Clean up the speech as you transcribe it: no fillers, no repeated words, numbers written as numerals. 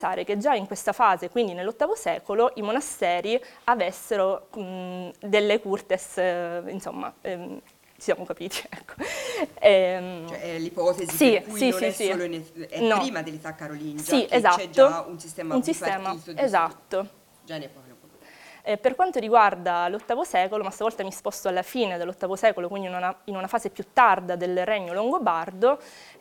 che già in questa fase, quindi nell'VIII secolo, i monasteri avessero delle curtes, insomma, ci siamo capiti, ecco. Cioè è l'ipotesi Sì, per cui sì, non sì, è sì. solo è No. prima dell'età carolingia Sì, che c'è esatto, già un sistema un sistema, bipartito di esatto. già ne parliamo. Per quanto riguarda l'VIII secolo, ma stavolta mi sposto alla fine dell'VIII secolo, quindi in una fase più tarda del regno longobardo,